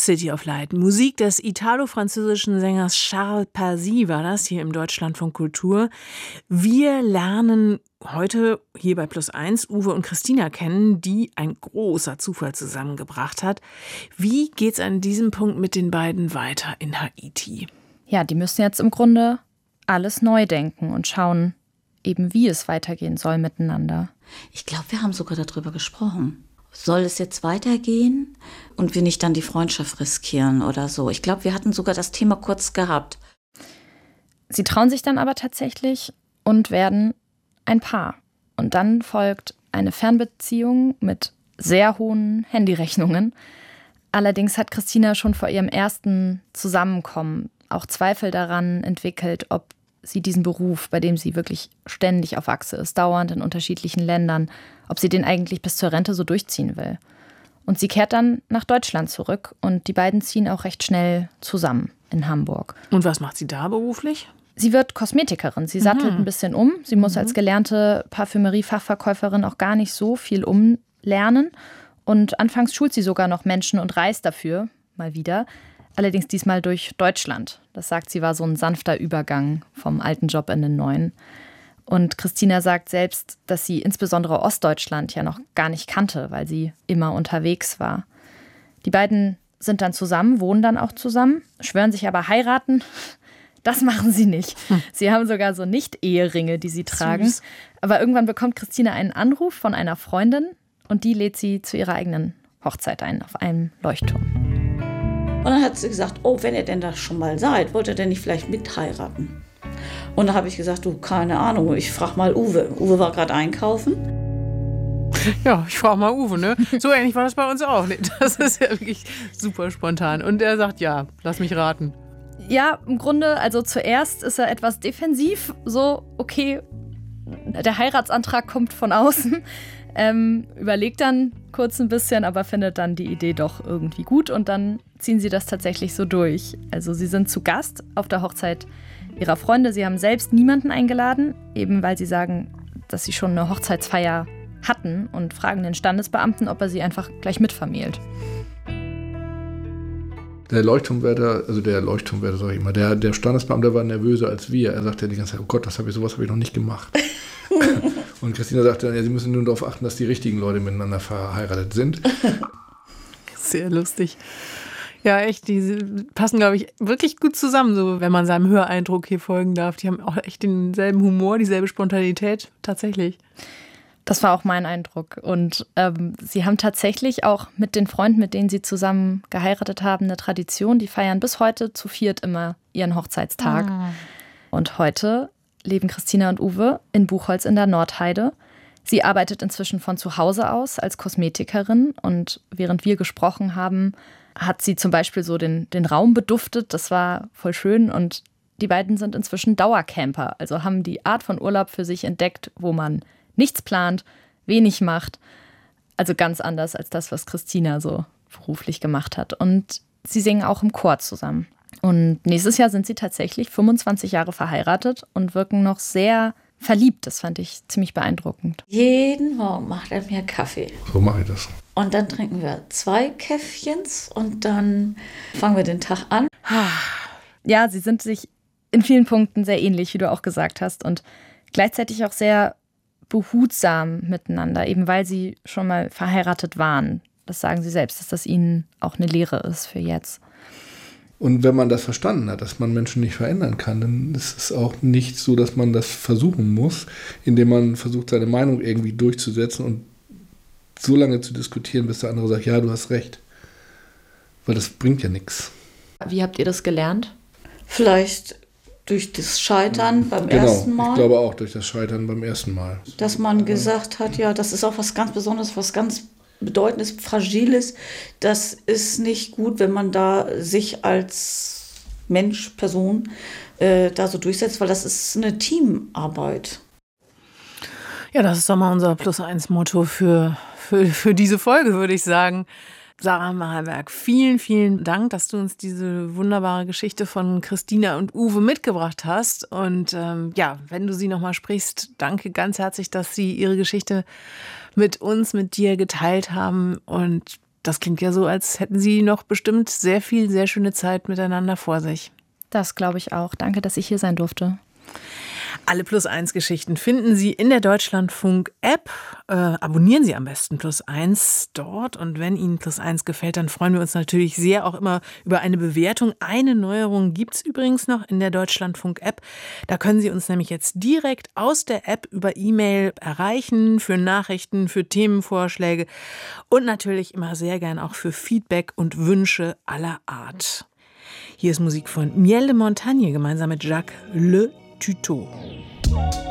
City of Light. Musik des italo-französischen Sängers Charles Pazi war das hier im Deutschlandfunk Kultur. Wir lernen heute hier bei Plus1 Uwe und Christina kennen, die ein großer Zufall zusammengebracht hat. Wie geht's an diesem Punkt mit den beiden weiter in Haiti? Ja, die müssen jetzt im Grunde alles neu denken und schauen, eben wie es weitergehen soll miteinander. Ich glaube, wir haben sogar darüber gesprochen. Soll es jetzt weitergehen und wir nicht dann die Freundschaft riskieren oder so? Ich glaube, wir hatten sogar das Thema kurz gehabt. Sie trauen sich dann aber tatsächlich und werden ein Paar. Und dann folgt eine Fernbeziehung mit sehr hohen Handyrechnungen. Allerdings hat Christina schon vor ihrem ersten Zusammenkommen auch Zweifel daran entwickelt, ob sie diesen Beruf, bei dem sie wirklich ständig auf Achse ist, dauernd in unterschiedlichen Ländern, ob sie den eigentlich bis zur Rente so durchziehen will. Und sie kehrt dann nach Deutschland zurück und die beiden ziehen auch recht schnell zusammen in Hamburg. Und was macht sie da beruflich? Sie wird Kosmetikerin. Sie sattelt ein bisschen um. Sie muss als gelernte Parfümerie-Fachverkäuferin auch gar nicht so viel umlernen. Und anfangs schult sie sogar noch Menschen und reist dafür, mal wieder. Allerdings diesmal durch Deutschland. Das sagt sie, war so ein sanfter Übergang vom alten Job in den neuen. Und Christina sagt selbst, dass sie insbesondere Ostdeutschland ja noch gar nicht kannte, weil sie immer unterwegs war. Die beiden sind dann zusammen, wohnen dann auch zusammen, schwören sich aber heiraten. Das machen sie nicht. Sie haben sogar so Nicht-Eheringe, die sie tragen. Süß. Aber irgendwann bekommt Christina einen Anruf von einer Freundin und die lädt sie zu ihrer eigenen Hochzeit ein, auf einem Leuchtturm. Und dann hat sie gesagt, oh, wenn ihr denn da schon mal seid, wollt ihr denn nicht vielleicht mitheiraten? Und da habe ich gesagt, du, keine Ahnung, ich frage mal Uwe. Uwe war gerade einkaufen. Ja, ich frage mal Uwe, ne? So ähnlich war das bei uns auch. Ne? Das ist ja wirklich super spontan. Und er sagt, ja, lass mich raten. Ja, im Grunde, also zuerst ist er etwas defensiv, so, okay, der Heiratsantrag kommt von außen, überlegt dann kurz ein bisschen, aber findet dann die Idee doch irgendwie gut und dann ziehen sie das tatsächlich so durch. Also sie sind zu Gast auf der Hochzeit ihrer Freunde, sie haben selbst niemanden eingeladen, eben weil sie sagen, dass sie schon eine Hochzeitsfeier hatten und fragen den Standesbeamten, ob er sie einfach gleich mitvermählt. Der Leuchtturmwärter, sag ich immer, der Standesbeamte war nervöser als wir. Er sagte die ganze Zeit, oh Gott, sowas habe ich noch nicht gemacht. Und Christina sagte dann, ja, sie müssen nur darauf achten, dass die richtigen Leute miteinander verheiratet sind. Sehr lustig. Ja, echt, die passen, glaube ich, wirklich gut zusammen, so wenn man seinem Höreindruck hier folgen darf. Die haben auch echt denselben Humor, dieselbe Spontanität, tatsächlich. Das war auch mein Eindruck. Und sie haben tatsächlich auch mit den Freunden, mit denen sie zusammen geheiratet haben, eine Tradition. Die feiern bis heute zu viert immer ihren Hochzeitstag. Und heute leben Christina und Uwe in Buchholz in der Nordheide. Sie arbeitet inzwischen von zu Hause aus als Kosmetikerin. Und während wir gesprochen haben, hat sie zum Beispiel so den Raum beduftet. Das war voll schön. Und die beiden sind inzwischen Dauercamper. Also haben die Art von Urlaub für sich entdeckt, wo man nichts plant, wenig macht. Also ganz anders als das, was Christina so beruflich gemacht hat. Und sie singen auch im Chor zusammen. Und nächstes Jahr sind sie tatsächlich 25 Jahre verheiratet und wirken noch sehr verliebt. Das fand ich ziemlich beeindruckend. Jeden Morgen macht er mir Kaffee. So mache ich das. Und dann trinken wir 2 Käffchens und dann fangen wir den Tag an. Ja, sie sind sich in vielen Punkten sehr ähnlich, wie du auch gesagt hast. Und gleichzeitig auch sehr behutsam miteinander, eben weil sie schon mal verheiratet waren. Das sagen sie selbst, dass das ihnen auch eine Lehre ist für jetzt. Und wenn man das verstanden hat, dass man Menschen nicht verändern kann, dann ist es auch nicht so, dass man das versuchen muss, indem man versucht, seine Meinung irgendwie durchzusetzen und so lange zu diskutieren, bis der andere sagt, ja, du hast recht. Weil das bringt ja nichts. Wie habt ihr das gelernt? Vielleicht durch das Scheitern beim ersten Mal. Ich glaube auch durch das Scheitern beim ersten Mal. Dass man gesagt hat, ja, das ist auch was ganz Besonderes, was ganz Bedeutendes, Fragiles. Das ist nicht gut, wenn man da sich als Mensch, Person da so durchsetzt, weil das ist eine Teamarbeit. Ja, das ist doch mal unser Plus-1-Motto für diese Folge, würde ich sagen. Sarah Macherberg, vielen, vielen Dank, dass du uns diese wunderbare Geschichte von Christina und Uwe mitgebracht hast. Und ja, wenn du sie nochmal sprichst, danke ganz herzlich, dass sie ihre Geschichte mit uns, mit dir geteilt haben. Und das klingt ja so, als hätten Sie noch bestimmt sehr viel, sehr schöne Zeit miteinander vor sich. Das glaube ich auch. Danke, dass ich hier sein durfte. Alle Plus-1-Geschichten finden Sie in der Deutschlandfunk-App. Abonnieren Sie am besten Plus-1 dort. Und wenn Ihnen Plus-1 gefällt, dann freuen wir uns natürlich sehr auch immer über eine Bewertung. Eine Neuerung gibt es übrigens noch in der Deutschlandfunk-App. Da können Sie uns nämlich jetzt direkt aus der App über E-Mail erreichen für Nachrichten, für Themenvorschläge und natürlich immer sehr gern auch für Feedback und Wünsche aller Art. Hier ist Musik von Miel de Montagne gemeinsam mit Jacques Le Tuto.